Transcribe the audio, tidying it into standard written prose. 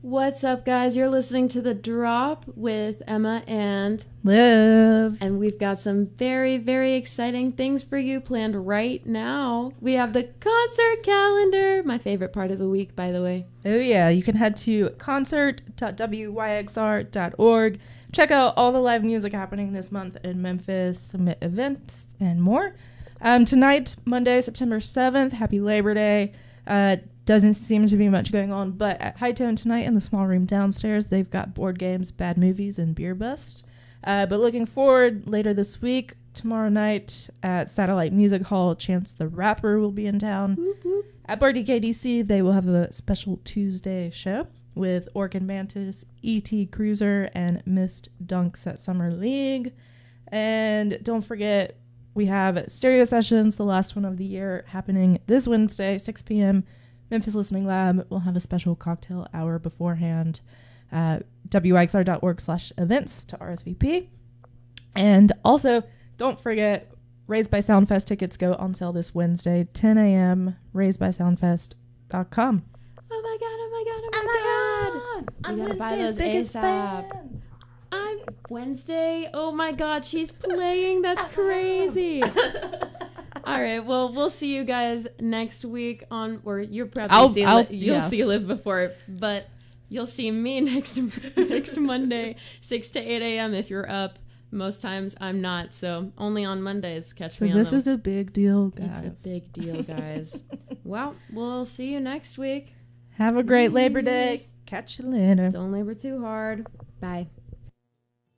What's up, guys? You're listening to The Drop with Emma and Liv. And we've got some very, very exciting things for you planned right now. We have the concert calendar, my favorite part of the week, by the way. Oh, yeah. You can head to concert.wyxr.org. Check out all the live music happening this month in Memphis, submit events, and more. Tonight, Monday, September 7th, happy Labor Day. Doesn't seem to be much going on, but at High Tone tonight in the small room downstairs, they've got board games, bad movies, and beer bust. But looking forward, later this week, tomorrow night at Satellite Music Hall, Chance the Rapper will be in town. Whoop, whoop. At Barty KDC, they will have a special Tuesday show with Orchid Mantis, E.T. Cruiser, and Missed Dunks at Summer League. And don't forget, we have Stereo Sessions, the last one of the year, happening this Wednesday, 6 p.m., Memphis Listening Lab will have a special cocktail hour beforehand. wyxr.org/events to RSVP. And also, don't forget, Raised by Soundfest tickets go on sale this Wednesday, 10 a.m., raisedbysoundfest.com. Oh my god. I'm We gotta buy Wednesday's those biggest ASAP. fan. I'm Wednesday. Oh my god, she's playing. That's crazy. All right, well, we'll see you guys next week or you'll probably you'll see Liv before, but you'll see me next Monday, 6 to 8 a.m. if you're up. Most times I'm not, so only on Mondays catch me on them. So this is a big deal, guys. It's a big deal, guys. Well, we'll see you next week. Have a great Labor Day. Catch you later. Don't labor too hard. Bye.